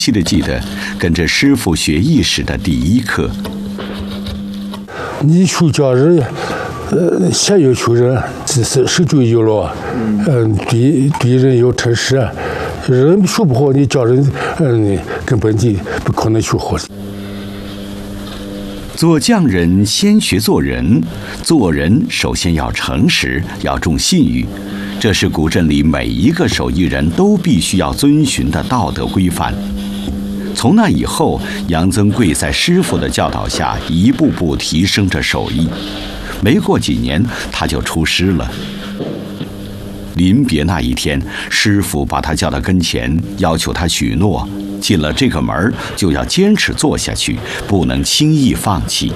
记得跟着师傅学艺时的第一课。 你学教人，先要学人，这是手就有了，对人要诚实，人学不好，你教人，根本就不可能学好。 做匠人先学做人，做人首先要诚实，要重信誉，这是古镇里每一个手艺人都必须要遵循的道德规范。从那以后，杨增贵在师傅的教导下，一步步提升着手艺。没过几年，他就出师了。临别那一天，师傅把他叫到跟前，要求他许诺，进了这个门就要坚持做下去，不能轻易放弃。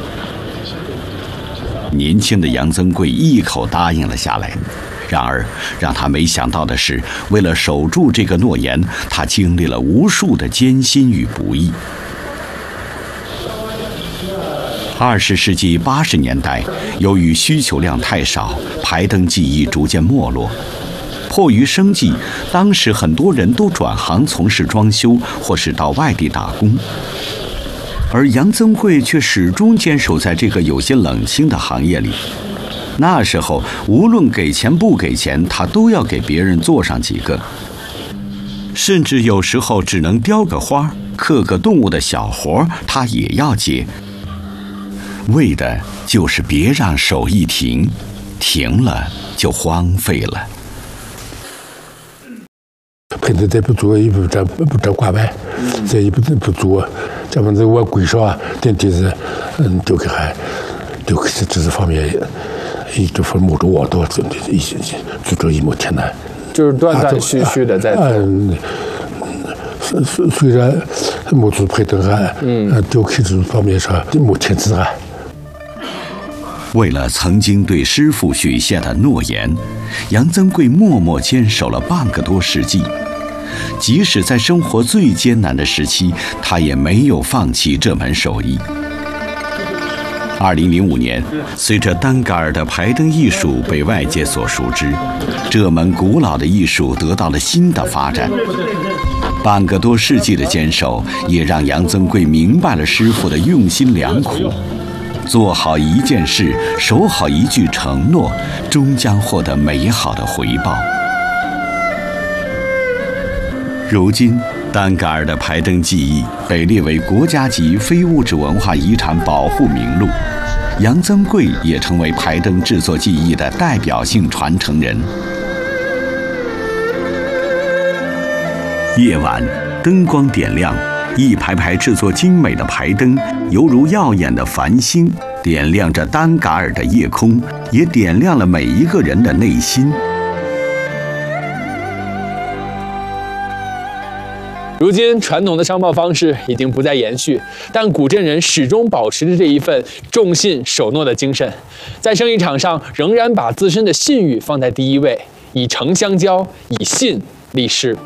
年轻的杨增贵一口答应了下来。然而，让他没想到的是，为了守住这个诺言，他经历了无数的艰辛与不易。20世纪80年代，由于需求量太少，排灯技艺逐渐没落。迫于生计，当时很多人都转行从事装修，或是到外地打工。而杨增贵却始终坚守在这个有些冷清的行业里。那时候，无论给钱不给钱，他都要给别人做上几个，甚至有时候只能雕个花、刻个动物的小活，他也要接，为的就是别让手艺停，停了就荒废了。 盆子再不做，也不沾挂牌，再也不做，这样子我归上电梯子，丢给这是方面。这份木头我都最主要一毛钱难， 就是断断续续的在做。 虽然木头配灯还，雕刻这方面上目前自然。 为了曾经对师傅许下的诺言，杨增贵默默坚守了半个多世纪。即使在生活最艰难的时期，他也没有放弃这门手艺。2005年，随着丹嘎尔的排灯艺术被外界所熟知，这门古老的艺术得到了新的发展。半个多世纪的坚守，也让杨增贵明白了师傅的用心良苦。做好一件事，守好一句承诺，终将获得美好的回报。如今，丹嘎尔的排灯技艺被列为国家级非物质文化遗产保护名录，杨增贵也成为排灯制作技艺的代表性传承人。夜晚，灯光点亮，一排排制作精美的排灯，犹如耀眼的繁星，点亮着丹嘎尔的夜空，也点亮了每一个人的内心。 如今，传统的商贸方式已经不再延续，但古镇人始终保持着这一份重信守诺的精神，在生意场上仍然把自身的信誉放在第一位，以诚相交，以信立事。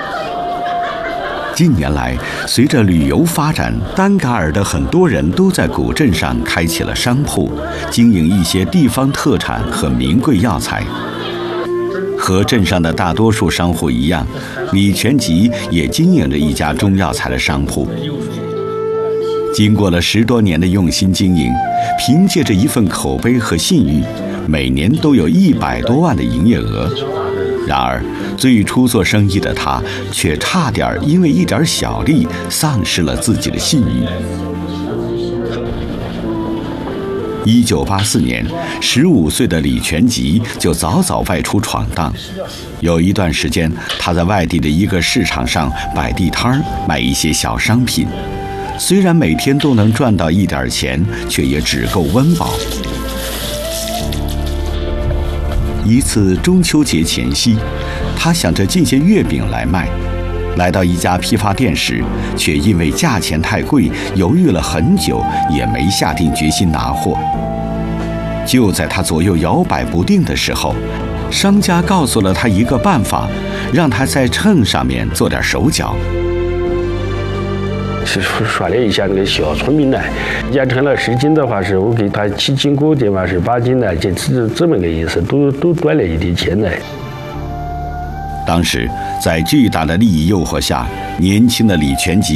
近年来，随着旅游发展，丹嘎尔的很多人都在古镇上开起了商铺，经营一些地方特产和名贵药材。和镇上的大多数商户一样，李全吉也经营着一家中药材的商铺。经过了10多年的用心经营，凭借着一份口碑和信誉，每年都有100多万的营业额。然而，最初做生意的他，却差点因为一点小利丧失了自己的信誉。1984年，15岁的李全吉就早早外出闯荡。有一段时间，他在外地的一个市场上摆地摊卖一些小商品。虽然每天都能赚到一点钱，却也只够温饱。一次中秋节前夕，他想着进些月饼来卖。来到一家批发店时，却因为价钱太贵，犹豫了很久，也没下定决心拿货。就在他左右摇摆不定的时候，商家告诉了他一个办法，让他在秤上面做点手脚。 是说了一下那个小聪明呢，压成了10斤的话，是我给他7斤固定嘛，是8斤呢，就这么个意思，都赚了一点钱呢。 当时，在巨大的利益诱惑下，年轻的李全吉